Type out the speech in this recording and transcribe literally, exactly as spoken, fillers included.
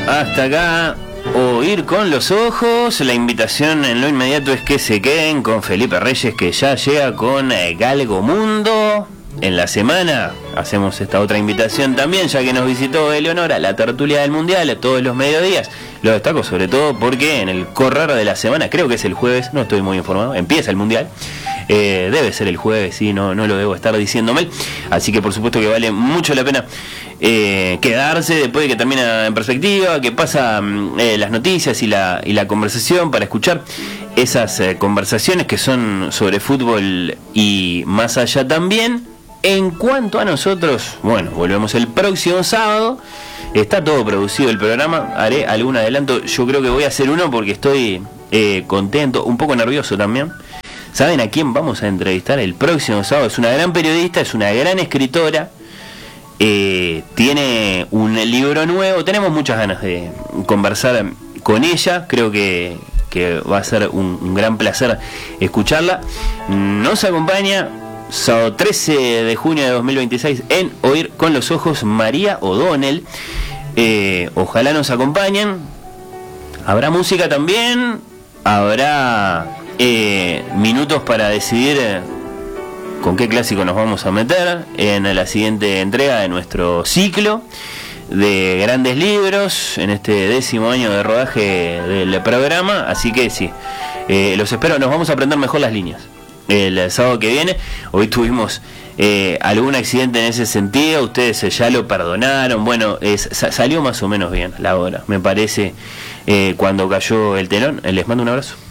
Hasta acá, Oír con los ojos. La invitación en lo inmediato es que se queden con Felipe Reyes, que ya llega con eh, Galgo Mundo. En la semana hacemos esta otra invitación también, ya que nos visitó Eleonora, la tertulia del Mundial, todos los mediodías. Lo destaco sobre todo porque en el correr de la semana, creo que es el jueves, no estoy muy informado, empieza el Mundial. Eh, debe ser el jueves, sí, no, no lo debo estar diciendo mal. Así que por supuesto que vale mucho la pena eh, quedarse después de que termina En Perspectiva, que pasa eh, las noticias y la, y la conversación, para escuchar esas eh, conversaciones que son sobre fútbol y más allá también. En cuanto a nosotros, bueno, volvemos el próximo sábado. Está todo producido el programa. Haré algún adelanto. Yo creo que voy a hacer uno porque estoy eh, contento, un poco nervioso también. ¿Saben a quién vamos a entrevistar el próximo sábado? Es una gran periodista, es una gran escritora. Eh, tiene un libro nuevo. Tenemos muchas ganas de conversar con ella. Creo que, que va a ser un, un gran placer escucharla. Nos acompaña sábado trece de junio de dos mil veintiséis en Oír con los Ojos, María O'Donnell. Eh, ojalá nos acompañen. Habrá música también. Habrá eh, minutos para decidir eh, con qué clásico nos vamos a meter en la siguiente entrega de nuestro ciclo de grandes libros, en este décimo año de rodaje del programa. Así que sí, eh, los espero. Nos vamos a aprender mejor las líneas el sábado que viene. Hoy tuvimos eh, algún accidente en ese sentido. Ustedes eh, ya lo perdonaron. Bueno, es, salió más o menos bien la hora, me parece, eh, cuando cayó el telón. Les mando un abrazo.